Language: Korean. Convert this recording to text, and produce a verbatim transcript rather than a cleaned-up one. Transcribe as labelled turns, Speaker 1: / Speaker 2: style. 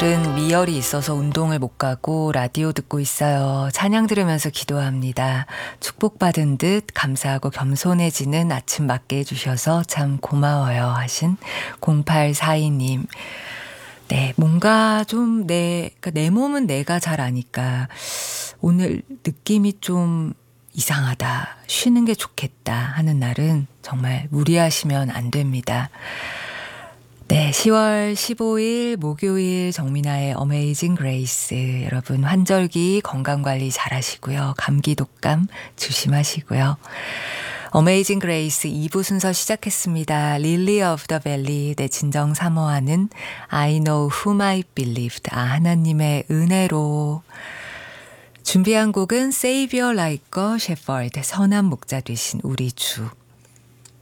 Speaker 1: 오늘은 미열이 있어서 운동을 못 가고 라디오 듣고 있어요. 찬양 들으면서 기도합니다. 축복받은 듯 감사하고 겸손해지는 아침 맞게 해주셔서 참 고마워요 하신 공팔사이 님. 네, 뭔가 좀 내, 그러니까 내 몸은 내가 잘 아니까 오늘 느낌이 좀 이상하다, 쉬는 게 좋겠다 하는 날은 정말 무리하시면 안 됩니다. 네, 시월 십오일 목요일 정민아의 어메이징 그레이스. 여러분 환절기 건강관리 잘 하시고요. 감기 독감 조심하시고요. 어메이징 그레이스 이 부 순서 시작했습니다. 릴리 오브 더 밸리, 내 진정 사모하는 I know whom I believed. 아, 하나님의 은혜로. 준비한 곡은 Savior Like a Shepherd, 선한 목자 되신 우리 주.